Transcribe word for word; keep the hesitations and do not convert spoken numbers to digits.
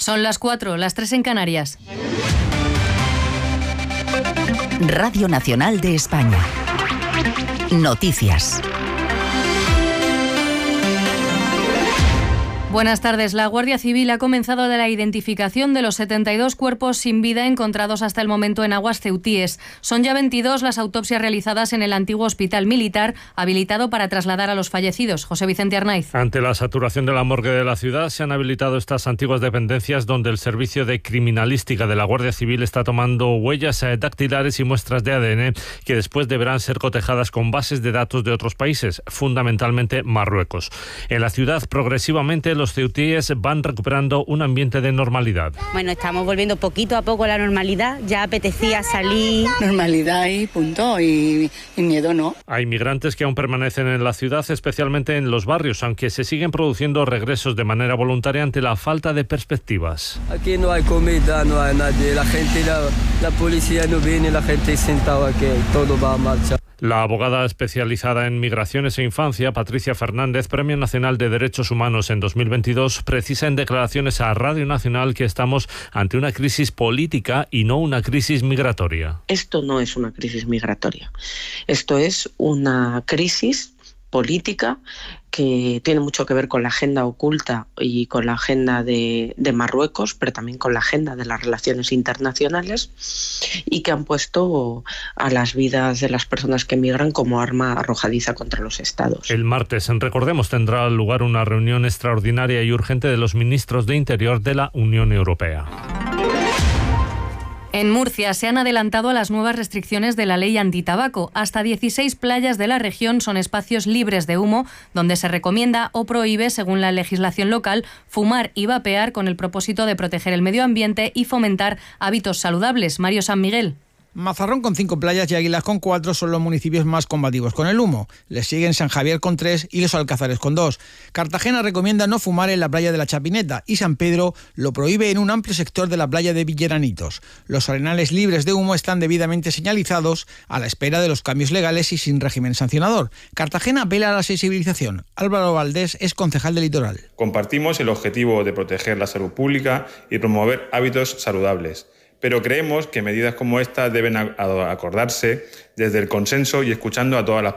Son las cuatro, las tres en Canarias. Radio Nacional de España. Noticias. Buenas tardes. La Guardia Civil ha comenzado la identificación de los setenta y dos cuerpos sin vida encontrados hasta el momento en aguas ceutíes. Son ya veintidós las autopsias realizadas en el antiguo hospital militar, habilitado para trasladar a los fallecidos. José Vicente Arnaiz. Ante la saturación de la morgue de la ciudad, se han habilitado estas antiguas dependencias donde el Servicio de Criminalística de la Guardia Civil está tomando huellas dactilares y muestras de A D N que después deberán ser cotejadas con bases de datos de otros países, fundamentalmente Marruecos. En la ciudad, progresivamente, los ceutíes van recuperando un ambiente de normalidad. Bueno, estamos volviendo poquito a poco a la normalidad. Ya apetecía salir. Normalidad y punto, y, y miedo no. Hay migrantes que aún permanecen en la ciudad, especialmente en los barrios, aunque se siguen produciendo regresos de manera voluntaria ante la falta de perspectivas. Aquí no hay comida, no hay nadie. La gente, la, la policía no viene, la gente sentada aquí, todo va a marcha. La abogada especializada en migraciones e infancia, Patricia Fernández, Premio Nacional de Derechos Humanos en dos mil veintidós, precisa en declaraciones a Radio Nacional que estamos ante una crisis política y no una crisis migratoria. Esto no es una crisis migratoria. Esto es una crisis política que tiene mucho que ver con la agenda oculta y con la agenda de, de Marruecos, pero también con la agenda de las relaciones internacionales, y que han puesto a las vidas de las personas que migran como arma arrojadiza contra los estados. El martes, recordemos, tendrá lugar una reunión extraordinaria y urgente de los ministros de Interior de la Unión Europea. En Murcia se han adelantado a las nuevas restricciones de la ley antitabaco. Hasta dieciséis playas de la región son espacios libres de humo, donde se recomienda o prohíbe, según la legislación local, fumar y vapear con el propósito de proteger el medio ambiente y fomentar hábitos saludables. Mario San Miguel. Mazarrón con cinco playas y Águilas con cuatro son los municipios más combativos con el humo. Les siguen San Javier con tres y Los Alcázares con dos. Cartagena recomienda no fumar en la playa de la Chapineta y San Pedro lo prohíbe en un amplio sector de la playa de Villeranitos. Los arenales libres de humo están debidamente señalizados a la espera de los cambios legales y sin régimen sancionador. Cartagena apela a la sensibilización. Álvaro Valdés es concejal del Litoral. Compartimos el objetivo de proteger la salud pública y promover hábitos saludables. Pero creemos que medidas como esta deben acordarse desde el consenso y escuchando a todas las